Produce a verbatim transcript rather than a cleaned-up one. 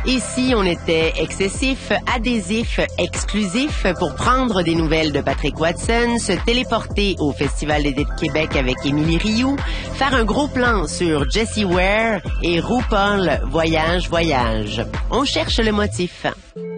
Et si on était excessif, adhésif, exclusif pour prendre des nouvelles de Patrick Watson, se téléporter au Festival d'été de Québec avec Émilie Rioux, faire un gros plan sur Jessie Ware et RuPaul Voyage Voyage. On cherche le motif.